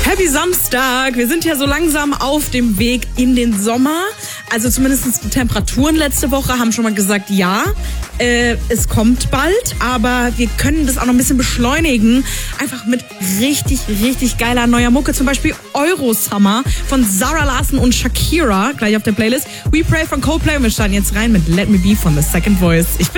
Happy Samstag! Wir sind ja so langsam auf dem Weg in den Sommer. Also zumindest die Temperaturen letzte Woche haben schon mal gesagt, ja, es kommt bald, aber wir können das auch noch ein bisschen beschleunigen. Einfach mit richtig, richtig geiler neuer Mucke. Zum Beispiel Eurosummer von Zara Larsson und Shakira, gleich auf der Playlist. We Pray von Coldplay und wir starten jetzt rein mit Let Me Be von The Second Voice. Ich bin